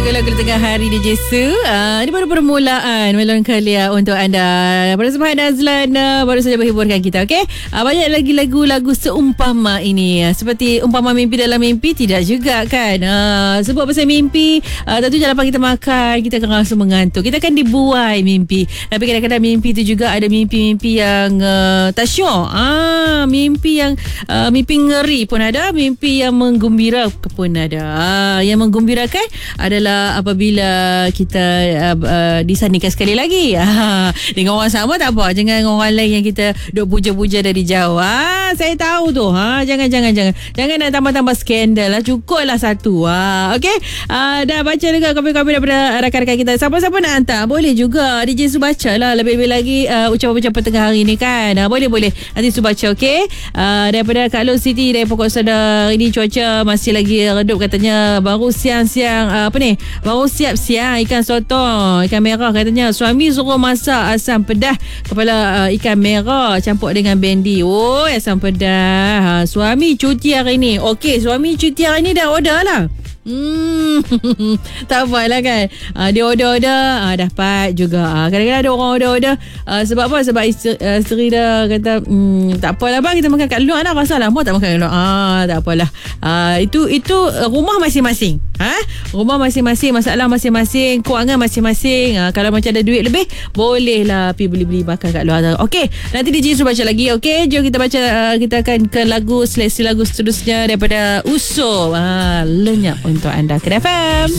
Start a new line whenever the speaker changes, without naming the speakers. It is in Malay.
lagu-lagu tengah hari di Jesu. Ini baru permulaan Melon Kalia untuk anda. Pada Subhan Azlan baru saja menghiburkan kita. Okey, banyak lagi lagu-lagu seumpama ini. Seperti umpama mimpi dalam mimpi, tidak juga kan. Sebut pasal mimpi, tentu dalam pagi kita makan, kita akan rasa mengantuk, kita akan dibuai mimpi. Tapi kadang-kadang mimpi itu juga ada mimpi-mimpi yang tak syok. Mimpi yang mimpi ngeri pun ada, mimpi yang menggembira pun ada. Yang menggembirakan adalah apabila kita disandingkan sekali lagi dengan orang sama, tak apa, jangan orang lain yang kita duk puja-puja dari jauh. Saya tahu tu. Jangan nak tambah-tambah skandal lah. Cukup lah satu. Okey, dah baca juga komen-komen daripada rakan-rakan kita. Siapa-siapa nak hantar boleh juga DJ Su baca lah. Lebih-lebih lagi ucapan-ucapan tengah hari ni kan. Boleh nanti Su baca. Okey, daripada Kak Long City dari Pokok Sedar, ini cuaca masih lagi redup katanya. Baru siang-siang baru siap-siang ikan sotong, ikan merah katanya. Suami suruh masak asam pedas kepala ikan merah campur dengan bendi. Asam pedas. Suami cuti hari ni. Okey, suami cuti hari ni dah order lah. Tak apalah kan. Dia order dapat juga. Kadang-kadang ada orang order sebab apa? Sebab isteri dah kata tak apalah bang, kita makan kat luar lah. Rasa lama tak makan kat luar. Tak apalah. Itu rumah masing-masing. Rumah masing-masing, masalah masing-masing, kewangan masing-masing. Kalau macam ada duit lebih, bolehlah pergi beli-beli makan kat luar. Okey, nanti DJ Su baca lagi. Okey, jom kita baca. Kita akan ke lagu, seleksi lagu seterusnya daripada Uso. Lenyap untuk anda. Kena FM.